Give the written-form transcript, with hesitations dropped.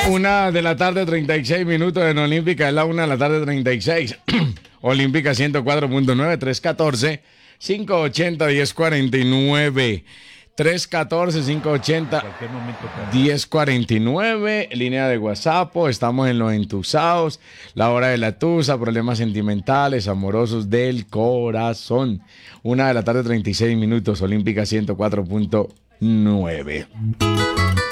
1:36 en Olímpica, es la 1:36. Olímpica 104.9, 314-580-1049. 314-580-1049, línea de WhatsApp, estamos en los entusados, la hora de la tusa, problemas sentimentales, amorosos del corazón. 1:36 Olímpica 104.9.